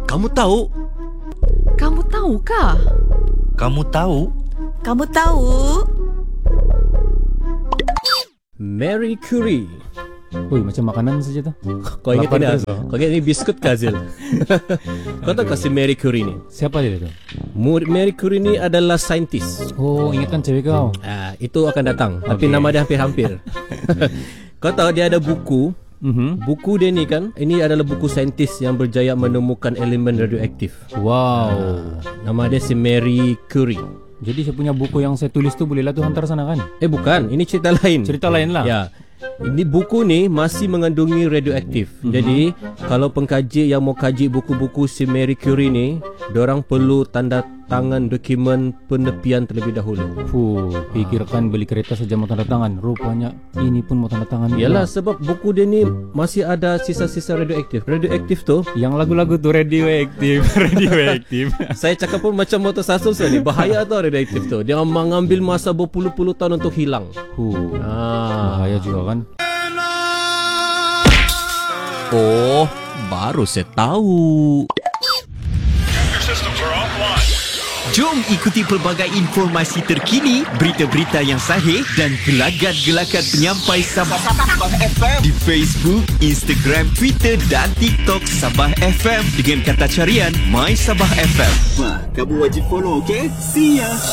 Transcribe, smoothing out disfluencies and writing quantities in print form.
Kamu tahu? Kamu tahukah? Kamu tahu? Kamu tahu? Marie Curie. Ui, macam makanan saja tu. Kau ingat Lapar ini? terus, oh. Kau ingat ini biskut ke Azil? Kau tahu kasih Marie Curie ni? Siapa dia tu? Marie Curie ni adalah saintis. Oh, ingatkan cewek kau. Itu akan datang. Tapi Okay. nama dia hampir-hampir. Kau tahu dia ada buku. Buku dia ni kan, ini adalah buku saintis yang berjaya menemukan elemen radioaktif. Wow. Nama dia si Marie Curie. Jadi saya punya buku yang saya tulis tu bolehlah tu hantar sana kan? Bukan, ini cerita lain. Cerita lain lah. Ya. Ini buku ni masih mengandungi radioaktif. Jadi kalau pengkaji yang mau kaji buku-buku si Marie Curie ni, dorang perlu tanda tangan dokumen penepian terlebih dahulu. Pikirkan beli kereta saja mau tanda tangan. Rupanya ini pun mau tanda tangan. Yalah, sebab buku dia ni masih ada sisa-sisa radioaktif. Radioaktif tu, yang lagu-lagu tu radioaktif. Radioaktif. saya cakap pun macam motor Sasus ni. Bahaya tu radioaktif tu. Dia mengambil masa berpuluh-puluh tahun untuk hilang. Bahaya juga kan. Oh, baru saya tahu. Jom ikuti pelbagai informasi terkini, berita-berita yang sahih dan gelagat-gelagat penyampai Sabah FM di Facebook, Instagram, Twitter dan TikTok Sabah FM dengan kata carian My Sabah FM. Wah, kamu wajib follow, okay? See ya!